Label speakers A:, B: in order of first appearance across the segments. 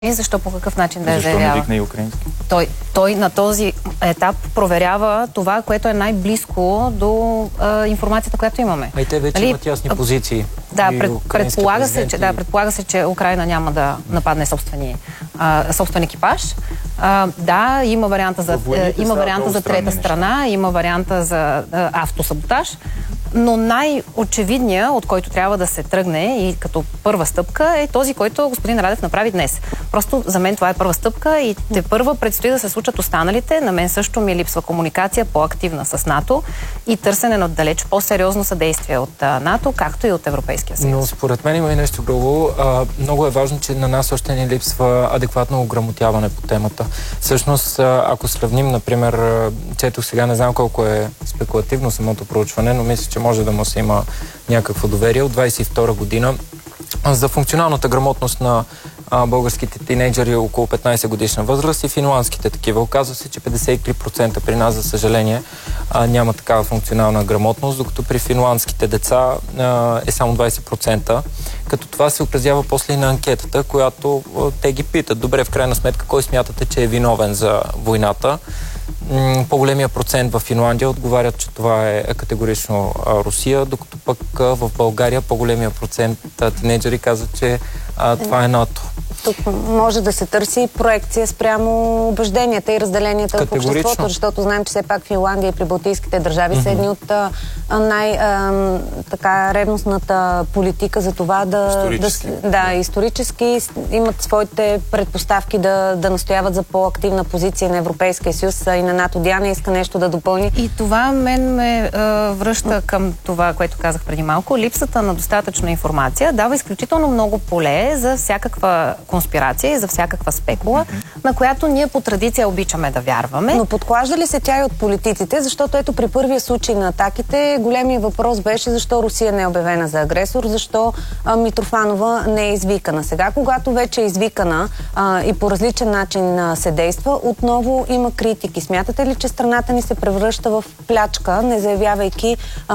A: И защо, по какъв начин да я
B: заявява?
A: заявява?
B: Защо не викна и украински?
A: Той на този етап проверява това, което е най-близко до информацията, която имаме.
C: А и те вече имат ясни позиции.
A: Да, предполага се, че Украйна няма да нападне собствен екипаж. Да, има варианта за трета страна, има варианта за автосаботаж. Но най-очевидният, от който трябва да се тръгне и като първа стъпка, е този, който господин Радев направи днес. Просто за мен това е първа стъпка и първа предстои да се случат останалите. На мен също ми липсва комуникация по-активна с НАТО и търсене на далеч по-сериозно съдействие от НАТО, както и от Европейския съюз.
C: Но според мен има и нещо друго. Много е важно, че на нас още ни липсва адекватно ограмотяване по темата. Всъщност, ако сравним, например, четох сега, не знам колко е спекулативно самото проучване, но мисля, че може да му се има някакво доверие от 22 година за функционалната грамотност на българските тинейджери около 15 годишна възраст и финландските такива. Оказва се, че 53% при нас, за съжаление, няма такава функционална грамотност, докато при финландските деца е само 20%. Като това се отразява после и на анкетата, която те ги питат. Добре, в крайна сметка, кой смятате, че е виновен за войната? По-големия процент в Финландия отговарят, че това е категорично Русия, докато пък в България по-големия процент тинейджери казват, че това е НАТО.
D: Тук може да се търси проекция спрямо убежденията и разделенията в обществото, защото знаем, че все пак Финландия и прибалтийските държави са едни от ревностната политика за това исторически имат своите предпоставки да настояват за по-активна позиция на Европейския съюз и на НАТО. Диана иска нещо да допълни.
A: И това мен ме връща към това, което казах преди малко. Липсата на достатъчно информация дава изключително много поле за всякаква конспирация и за всякаква спекула, на която ние по традиция обичаме да вярваме.
D: Но подклажда ли се тя и от политиците? Защото ето при първия случай на атаките големия въпрос беше защо Русия не е обявена за агресор, защо Митрофанова не е извикана. Сега, когато вече е извикана и по различен начин се действа, отново има критики. Смятате ли, че страната ни се превръща в плячка, не заявявайки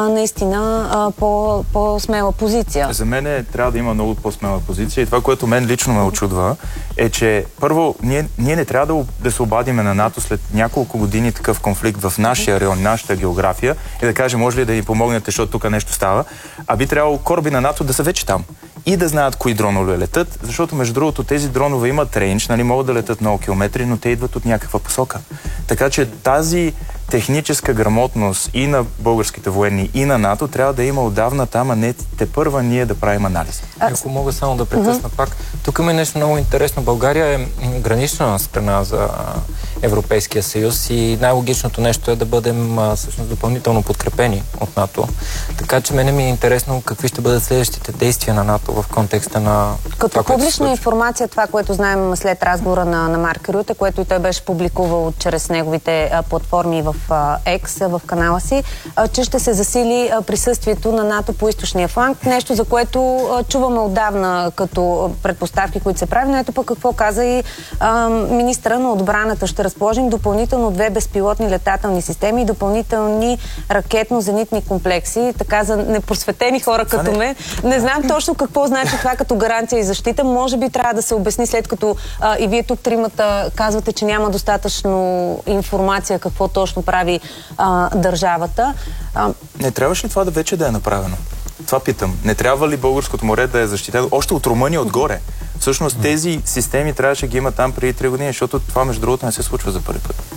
D: наистина по-смела позиция?
B: За мен трябва да има много по-смела позиция и това, което мен лично ме очудва, е, че първо, ние не трябва да се обадиме на НАТО след няколко години такъв конфликт в нашия район, нашата география и да кажем, може ли да ни помогнете, защото тук нещо става, а би трябвало кораби на НАТО да са вече там и да знаят кои дронове летат, защото между другото тези дронове имат рейндж, могат да летат много километри, но те идват от някаква посока. Така че тази техническа грамотност и на българските военни, и на НАТО трябва да има отдавна там, а не тепърва ние да правим анализ.
C: Ако мога само да прекъсна пак. Тук има нещо много интересно. България е гранична страна за Европейския съюз и най-логичното нещо е да бъдем всъщност допълнително подкрепени от НАТО. Така че мене ми е интересно какви ще бъдат следващите действия на НАТО в контекста на
D: като публична информация, това, което знаем след разговора на Марк Рюте, което и той беше публикувал чрез неговите платформи в X, в канала си, че ще се засили присъствието на НАТО по източния фланг. Нещо, за което чуваме отдавна като предпоставки, които се прави. Но ето пък какво каза и министъра на отбраната. Ще разположим допълнително 2 безпилотни летателни системи и допълнителни ракетно-зенитни комплекси. Така за непросветени хора като мен. Не знам точно какво значи това като гаранция и защита. Може би трябва да се обясни, след като и вие тук тримата казвате, че няма достатъчно информация какво точно прави държавата.
B: Не трябваше ли това вече да е направено? Това питам. Не трябва ли българското море да е защитено? Още от Румъния отгоре. Всъщност тези системи трябваше да ги има там преди 3 години, защото това между другото не се случва за първи път.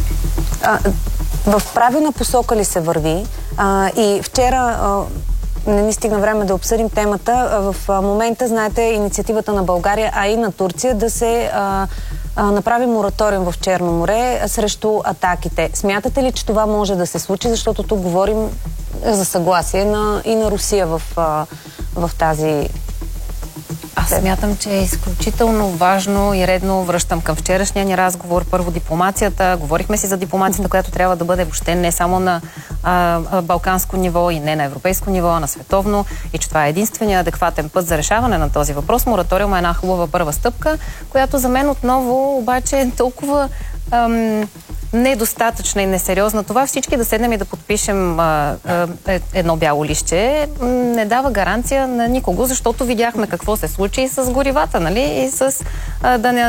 D: В правилна посока ли се върви? И вчера не ни стигна време да обсъдим темата. В момента, знаете, инициативата на България, а и на Турция да се направи мораториум в Черно море срещу атаките. Смятате ли, че това може да се случи? Защото тук говорим за съгласие и на Русия в тази...
A: Аз смятам, че е изключително важно и редно, връщам към вчерашния ни разговор. Първо дипломацията. Говорихме си за дипломацията, която трябва да бъде въобще не само на балканско ниво и не на европейско ниво, а на световно. И че това е единствения адекватен път за решаване на този въпрос. Мораториум е една хубава първа стъпка, която за мен отново обаче е толкова недостатъчна и несериозна. Това всички да седнем и да подпишем едно бяло лище не дава гаранция на никого, защото видяхме какво се случи и с горивата, нали? И с